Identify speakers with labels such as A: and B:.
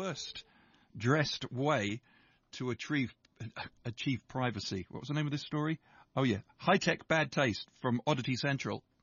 A: worst dressed way to achieve privacy. What was the name of this story? Oh, yeah. High-tech bad taste from Oddity Central.